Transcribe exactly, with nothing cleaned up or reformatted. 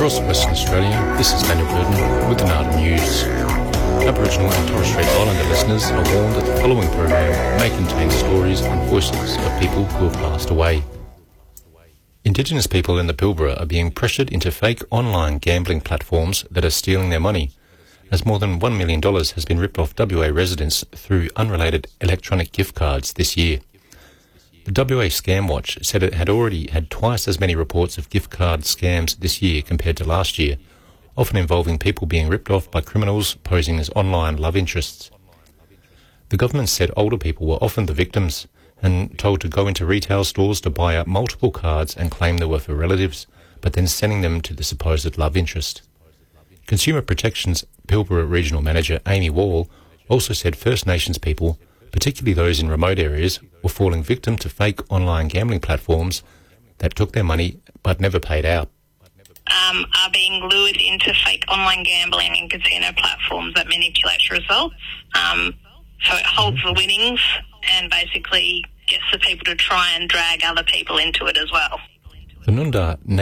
Across Western Australia, this is Daniel Burton with the Nada News. Aboriginal and Torres Strait Islander listeners are warned that the following program may contain stories and voices of people who have passed away. Indigenous people in the Pilbara are being pressured into fake online gambling platforms that are stealing their money, as more than one million dollars has been ripped off W A residents through unrelated electronic gift cards this year. The W A Scam Watch said it had already had twice as many reports of gift card scams this year compared to last year, often involving people being ripped off by criminals posing as online love interests. The government said older people were often the victims and told to go into retail stores to buy up multiple cards and claim they were for relatives, but then sending them to the supposed love interest. Consumer Protection's Pilbara Regional Manager Amy Wall also said First Nations people, particularly those in remote areas, were falling victim to fake online gambling platforms that took their money but never paid out. Um, are being lured into fake online gambling and casino platforms that manipulate results. Um, so it holds the winnings and basically gets the people to try and drag other people into it as well. The Noongar